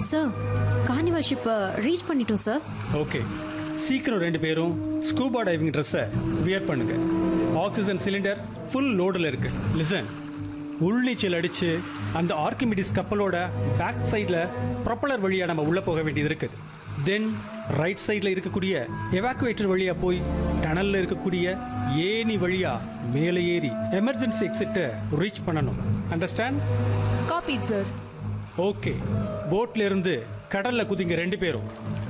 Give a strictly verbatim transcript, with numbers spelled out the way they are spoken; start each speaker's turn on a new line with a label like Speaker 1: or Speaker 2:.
Speaker 1: Sir carnival ஷிப்பை reach பண்ணிட்டோம் sir.
Speaker 2: Okay, சீக்கிரம் ரெண்டு பேரும் ஸ்கூபா டைவிங் ட்ரெஸ்ஸை வியர் பண்ணுங்க. ஆக்சிஜன் சிலிண்டர் ஃபுல் லோடில் இருக்கு. லிசன், உள்நீச்சல் அடிச்சு அந்த ஆர்கிமிடிஸ் கப்பலோட பேக் சைடில் ப்ரொப்பலர் வழியாக நம்ம உள்ளே போக வேண்டியது இருக்குது. தென் ரைட் சைடில் இருக்கக்கூடிய எவாக்குவேட்டர் வழியாக போய் டனலில் இருக்கக்கூடிய ஏணி வழியாக மேலே ஏறி எமர்ஜென்சி எக்ஸிட்டை ரீச் பண்ணணும். அண்டர்ஸ்டாண்ட்?
Speaker 3: Copy sir.
Speaker 2: ஓகே, போட்ல இருந்து கடல்ல குதிங்க ரெண்டு பேரும்.